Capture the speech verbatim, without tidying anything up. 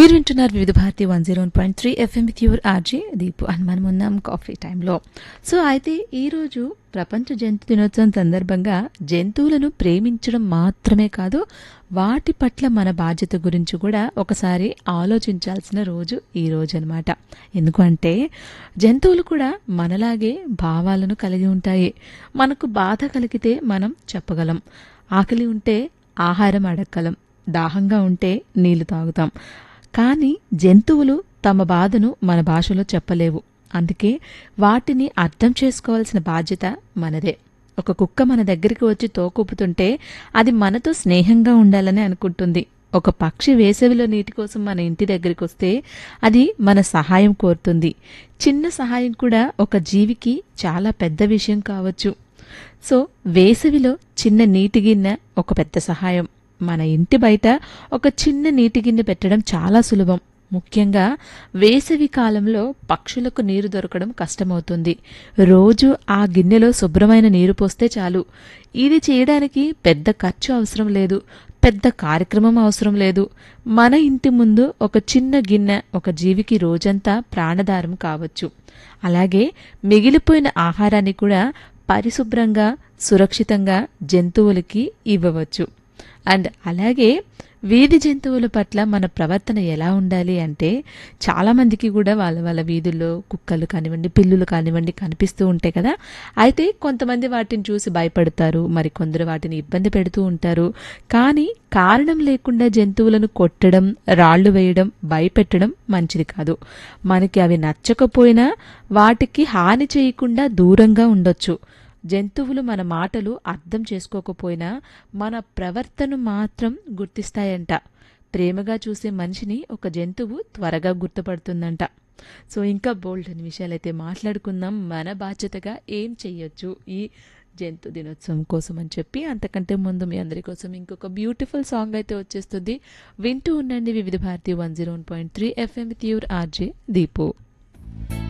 మీరు వింటున్నారు వివిధ Bharati one zero point three FM with your RJ Deepu అని మనం ఉన్నాం కాఫీ టైంలో. సో అయితే ఈరోజు ప్రపంచ జంతు దినోత్సవం సందర్భంగా జంతువులను ప్రేమించడం మాత్రమే కాదు, వాటి పట్ల మన బాధ్యత గురించి కూడా ఒకసారి ఆలోచించాల్సిన రోజు ఈ రోజు అనమాట. ఎందుకంటే జంతువులు కూడా మనలాగే భావాలను కలిగి ఉంటాయి. మనకు బాధ కలిగితే మనం చెప్పగలం, ఆకలి ఉంటే ఆహారం అడగలం, దాహంగా ఉంటే నీళ్లు తాగుతాం. కానీ జంతువులు తమ బాధను మన భాషలో చెప్పలేవు. అందుకే వాటిని అర్థం చేసుకోవాల్సిన బాధ్యత మనదే. ఒక కుక్క మన దగ్గరికి వచ్చి తోకూపుతుంటే అది మనతో స్నేహంగా ఉండాలని అనుకుంటుంది. ఒక పక్షి వేసవిలో నీటి కోసం మన ఇంటి దగ్గరికి వస్తే అది మన సహాయం కోరుతుంది. చిన్న సహాయం కూడా ఒక జీవికి చాలా పెద్ద విషయం కావచ్చు. సో వేసవిలో చిన్న నీటి గిన్నె ఒక పెద్ద సహాయం. మన ఇంటి బయట ఒక చిన్న నీటి గిన్నె పెట్టడం చాలా సులభం. ముఖ్యంగా వేసవి కాలంలో పక్షులకు నీరు దొరకడం కష్టమవుతుంది. రోజు ఆ గిన్నెలో శుభ్రమైన నీరు పోస్తే చాలు. ఇది చేయడానికి పెద్ద ఖర్చు అవసరం లేదు, పెద్ద కార్యక్రమం అవసరం లేదు. మన ఇంటి ముందు ఒక చిన్న గిన్నె ఒక జీవికి రోజంతా ప్రాణదారం కావచ్చు. అలాగే మిగిలిపోయిన ఆహారాన్ని కూడా పరిశుభ్రంగా సురక్షితంగా జంతువులకి ఇవ్వవచ్చు. అండ్ అలాగే వీధి జంతువుల పట్ల మన ప్రవర్తన ఎలా ఉండాలి అంటే, చాలామందికి కూడా వాళ్ళ వాళ్ళ వీధుల్లో కుక్కలు కానివ్వండి, పిల్లులు కానివ్వండి కనిపిస్తూ ఉంటాయి కదా. అయితే కొంతమంది వాటిని చూసి భయపడతారు, మరి కొందరు వాటిని ఇబ్బంది పెడుతూ ఉంటారు. కానీ కారణం లేకుండా జంతువులను కొట్టడం, రాళ్లు వేయడం, భయపెట్టడం మంచిది కాదు. మనకి అవి నచ్చకపోయినా వాటికి హాని చేయకుండా దూరంగా ఉండొచ్చు. జంతువులు మన మాటలు అర్థం చేసుకోకపోయినా మన ప్రవర్తన మాత్రం గుర్తిస్తాయంట. ప్రేమగా చూసే మనిషిని ఒక జంతువు త్వరగా గుర్తుపడుతుందంట. సో ఇంకా బోల్డ్ అని విషయాలైతే మాట్లాడుకుందాం. మన బాధ్యతగా ఏం చెయ్యొచ్చు ఈ జంతు దినోత్సవం కోసం అని చెప్పి. అంతకంటే ముందు మీ అందరి కోసం ఇంకొక బ్యూటిఫుల్ సాంగ్ అయితే వచ్చేస్తుంది. వింటూ ఉండండి వివిధ Bharati one zero point three FM with your RJ Deepu.